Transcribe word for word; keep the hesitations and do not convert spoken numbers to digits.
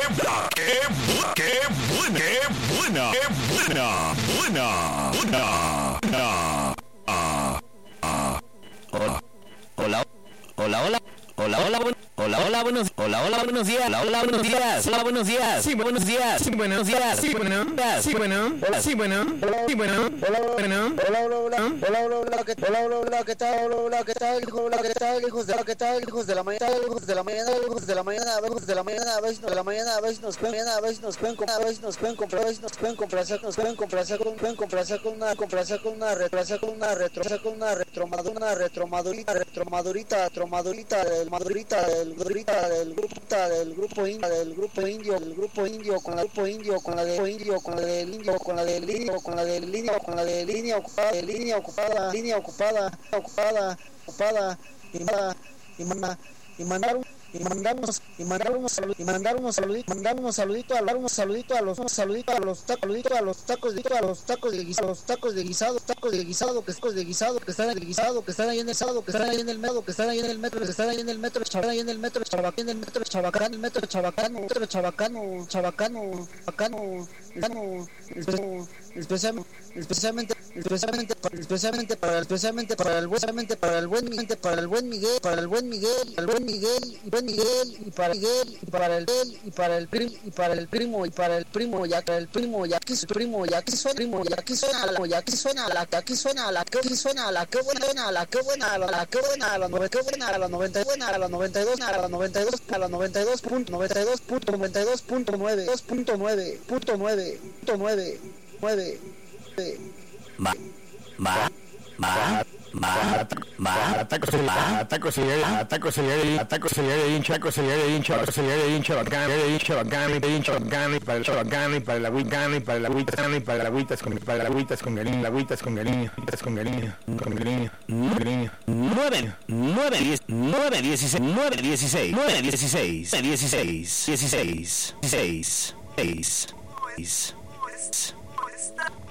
qué, bu- qué buena, qué buena, qué buena, buena, buena, buena. Ah, ah, hola, hola, hola, hola. Hola, hola, buen, hola, hola, buenos, hola, hola, buenos días, hola, hola, buenos días, hola, buenos días, sí, buenos días, sí, buenos días, sí, bueno, sí, bueno, hola, sí, bueno, sí, bueno, hola, bueno, hola, hola, hola, hola, hola, hola, ¿qué tal, hola, hola, qué tal, hola, hola, qué tal, hola, qué tal, hijos de la, qué tal, hijos de la mañana, hijos de la mañana, hijos de la mañana, hijos de la mañana, a ver si nos, de la mañana, a ver si nos pueden, a ver si nos pueden comprar, a ver si nos pueden comprar, a ver si nos pueden comprar, nos pueden comprar, con, pueden comprar con una, comprar con una retro, con una retro, con una retromadura, una retromadurita, retromadurita, retromadurita, del madurita, del madurita, del grupo, del grupo indio, del grupo indio, del grupo indio, con el grupo indio, con la del indio, con la del indio, con la del indio, con la del indio, con la de línea ocupada, de línea ocupada, línea ocupada, ocupada, ocupada, y manda, y manda, y mandar un y mandar unos y mandar unos saluditos y mandar unos saluditos mandar unos saluditos a dar unos saluditos a los unos saluditos a los tacos a los tacos de a los tacos de guisado los tacos de guisado tacos de guisado que tacos de guisado que están en el guisado que están ahí en el sado que están ahí en el medio que están ahí en el metro que están ahí en el metro chabacán ahí en el metro chabacán en el metro chabacán el metro chabacano metro chabacano chabacano chabacano chabacano especialmente especialmente especialmente especialmente para especialmente para el especialmente para el buen para el buen Miguel para el buen Miguel el buen Miguel y buen Miguel y para Miguel y para el y para el primo y para el primo y para el primo ya que el primo ya que su primo ya que suena primo ya que suena la ya que suena la que aquí suena la que suena la que buena la que buena la que buena la noventa que buena la noventa buena a la noventa y dos a la noventa y dos a la noventa y dos punto noventa y dos punto noventa y dos punto nueve dos punto nueve punto nueve punto nueve nueve va va va va va tacos va tacos y tacos y tacos y hincha tacos y hincha tacos y hincha bacán hincha bacán hincha bacán para el bacán para la wicán para la wicán para la agüitas con para la agüitas con galín agüitas con galín con galín con galín galín nueve nueve diez nueve dieciséis nueve dieciséis nueve dieciséis dieciséis dieciséis dieciséis seis